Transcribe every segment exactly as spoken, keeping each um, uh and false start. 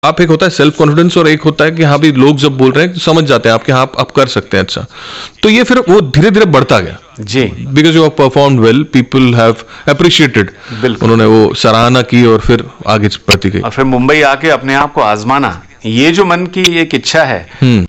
आप एक होता है सेल्फ कॉन्फिडेंस और एक होता है कि हाँ भी लोग जब बोल रहे हैं समझ जाते हैं आपके, हाँ आप, आप कर सकते हैं अच्छा। तो ये फिर वो धीरे धीरे बढ़ता गया जी, because you have performed well, people have appreciated, उन्होंने वो सराहना की और फिर आगे बढ़ती गई। और फिर मुंबई आके अपने आप को आजमाना, ये जो मन की एक इच्छा है,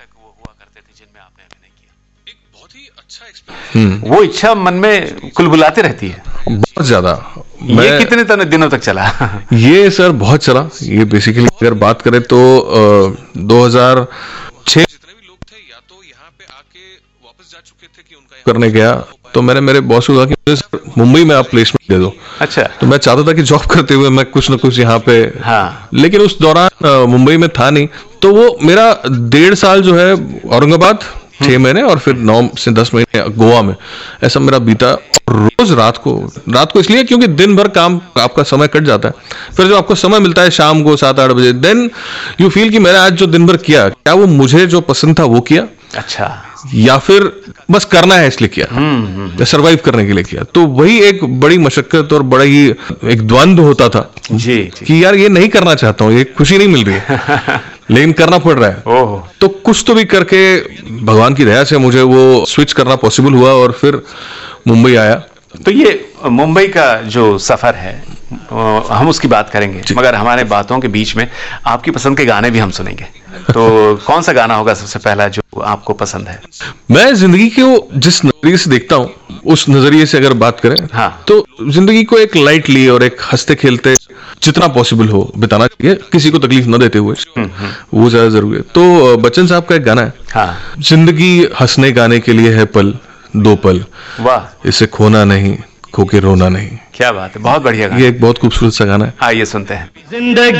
वो इच्छा मन में कुलबुलाते रहती है बहुत ज्यादा। ये कितने तने दिनों तक चला? ये सर बहुत चला। ये बेसिकली अगर बात करें तो दो हजार छह जितने भी लोग थे या तो यहाँ पे आके वापस जा चुके थे कि उनका करने गया, तो मैंने मेरे बॉस को कहा कि मुझे सर मुंबई में आप प्लेसमेंट दे दो। अच्छा। तो मैं चाहता था कि जॉब करते हुए मैं कुछ ना कुछ यहाँ पे, हाँ। लेकिन उस दौरान मुंबई में था नहीं, तो वो मेरा डेढ़ साल जो है औरंगाबाद, छह महीने और फिर नौ से दस महीने गोवा में, ऐसा मेरा बीता। रोज रात को रात को इसलिए क्योंकि दिन भर काम, आपका समय कट जाता है, फिर जब आपको समय मिलता है शाम को सात आठ बजे, देन यू फील कि मैंने आज जो दिन भर किया, क्या वो मुझे जो पसंद था वो किया, अच्छा, या फिर बस करना है इसलिए किया, सर्वाइव करने के लिए किया। तो वही एक बड़ी मशक्कत और बड़ा ही एक द्वंद्व होता था जी, जी। कि यार ये नहीं करना चाहता हूँ, ये खुशी नहीं मिल रही है लेकिन करना पड़ रहा है। ओह। तो कुछ तो भी करके भगवान की दया से मुझे वो स्विच करना पॉसिबल हुआ और फिर मुंबई आया। तो ये मुंबई का जो सफर है हम उसकी बात करेंगे, मगर हमारे बातों के बीच में आपकी पसंद के गाने भी हम सुनेंगे। तो कौन सा गाना होगा सबसे पहला जो आपको पसंद है? मैं जिंदगी को जिस नजरिए से देखता हूँ उस नजरिए से अगर बात करें, हाँ, तो जिंदगी को एक लाइटली और एक हंसते खेलते जितना पॉसिबल हो बिताना चाहिए, किसी को तकलीफ न देते हुए, वो ज्यादा जरूरी है। तो बच्चन साहब का एक गाना है, हाँ, जिंदगी हंसने गाने के लिए है पल दो पल, वाह, इसे खोना नहीं, खो के रोना नहीं। क्या बात है, बहुत बढ़िया गाना। ये एक बहुत खूबसूरत सा गाना है, आइए सुनते हैं। जिंदगी